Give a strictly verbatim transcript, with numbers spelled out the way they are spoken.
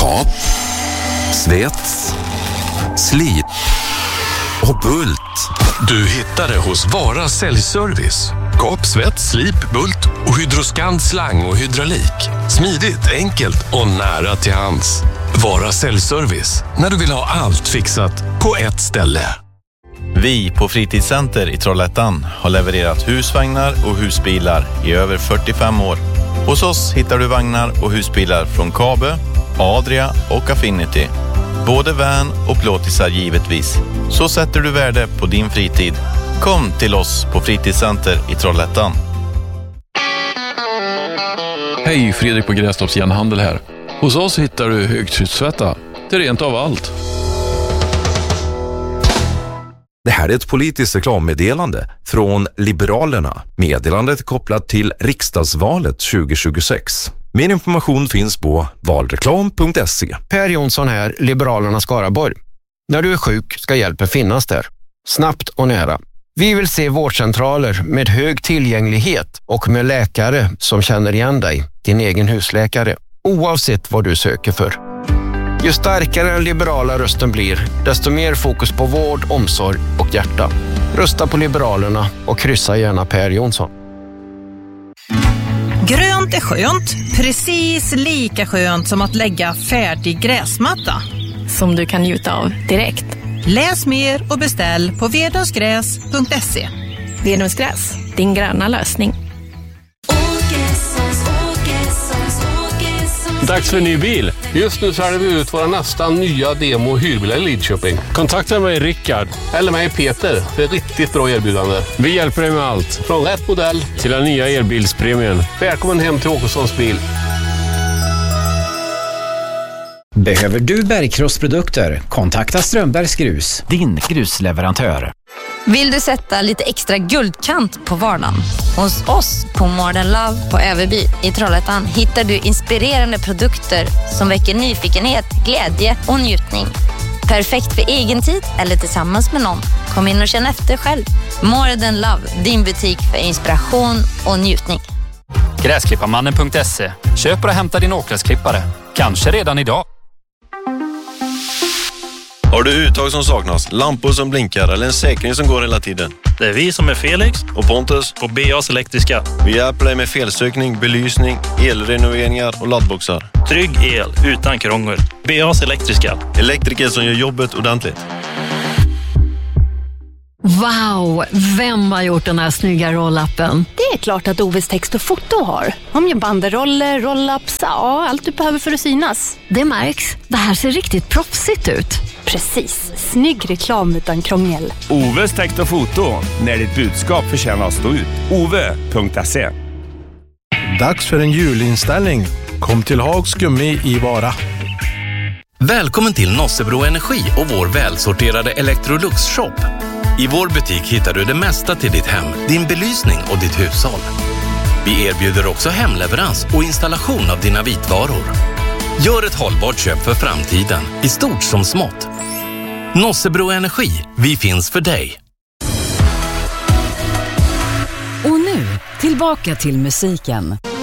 Kap, svets, slit och bult. Du hittar det hos Vara Säljservice. Kap, svets, slip, bult och Hydroskan slang och hydraulik. Smidigt, enkelt och nära till hands. Vara Säljservice, när du vill ha allt fixat på ett ställe. Vi på Fritidscenter i Trollhättan har levererat husvagnar och husbilar i över fyrtiofem år. Hos oss hittar du vagnar och husbilar från Kabe, Adria och Affinity. Både van och plåtisar givetvis. Så sätter du värde på din fritid. Kom till oss på Fritidscenter i Trollhättan. Hej, Fredrik på Grästorps Järnhandel här. Hos oss hittar du högtryckstvätta. Det är rent av allt. Det här är ett politiskt reklammeddelande från Liberalerna. Meddelandet är kopplat till riksdagsvalet tjugo tjugosex. Mer information finns på valreklam punkt se. Per Jonsson här, Liberalerna Skaraborg. När du är sjuk ska hjälpen finnas där. Snabbt och nära. Vi vill se vårdcentraler med hög tillgänglighet och med läkare som känner igen dig, din egen husläkare, oavsett vad du söker för. Ju starkare den liberala rösten blir, desto mer fokus på vård, omsorg och hjärta. Rösta på Liberalerna och kryssa gärna Per Jonsson. Grönt är skönt, precis lika skönt som att lägga färdig gräsmatta. Som du kan njuta av direkt. Läs mer och beställ på vedungsgräs punkt se. Vedungsgräs, din gröna lösning. Dags för en ny bil. Just nu säljer vi ut våra nästan nya demo- och hyrbilar i Lidköping. Kontakta mig Rickard eller mig Peter för ett riktigt bra erbjudande. Vi hjälper dig med allt. Från rätt modell till den nya elbilspremien. Välkommen hem till Åkessons bil. Behöver du bergkrossprodukter? Kontakta Strömbergs Grus, din grusleverantör. Vill du sätta lite extra guldkant på vardagen? Hos oss på Modern Love på Överby i Trollhättan hittar du inspirerande produkter som väcker nyfikenhet, glädje och njutning. Perfekt för egen tid eller tillsammans med någon. Kom in och känn efter själv. Modern Love, din butik för inspiration och njutning. Gräsklipparmannen punkt se. Köp och hämta din åkgräsklippare. Kanske redan idag. Har du uttag som saknas, lampor som blinkar eller en säkring som går hela tiden? Det är vi som är Felix och Pontus på B A's Elektriska. Vi hjälper dig med felsökning, belysning, elrenoveringar och laddboxar. Trygg el utan krångel. B A's Elektriska. Elektriker som gör jobbet ordentligt. Wow, vem har gjort den här snygga roll-upen? Det är klart att Oves text och foto har. De gör banderoller, roll-ups, ja, allt du behöver för att synas. Det märks. Det här ser riktigt proffsigt ut. Precis. Snygg reklam utan krångel. Oves text och foto. När ditt budskap förtjänar att stå ut. Ove punkt se. Dags för en julinställning. Kom till Hags Gummi i Vara. Välkommen till Nossebro Energi och vår välsorterade Electrolux-shop. I vår butik hittar du det mesta till ditt hem, din belysning och ditt hushåll. Vi erbjuder också hemleverans och installation av dina vitvaror. Gör ett hållbart köp för framtiden, i stort som smått. Nossebro Energi, vi finns för dig. Och nu, tillbaka till musiken.